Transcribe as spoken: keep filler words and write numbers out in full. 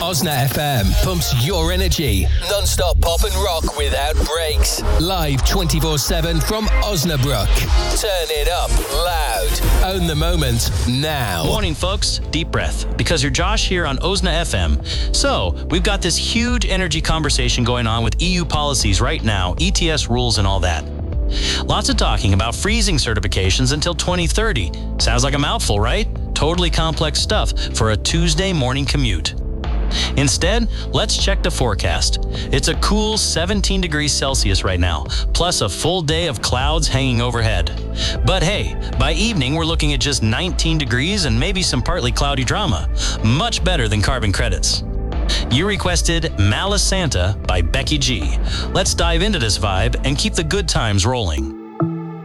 Osna F M pumps your energy. Non-stop pop and rock without breaks. Live twenty-four seven from Osnabrück. Turn it up loud. Own the moment now. Morning, folks. Deep breath. Because you're Josh here on Osna F M. So, we've got this huge energy conversation going on with E U policies right now, E T S rules and all that. Lots of talking about freezing certifications until twenty thirty. Sounds like a mouthful, right? Totally complex stuff for a Tuesday morning commute. Instead, let's check the forecast. It's a cool seventeen degrees Celsius right now, plus a full day of clouds hanging overhead. But hey, by evening we're looking at just nineteen degrees and maybe some partly cloudy drama. Much better than carbon credits. You requested Malice Santa by Becky G. Let's dive into this vibe and keep the good times rolling.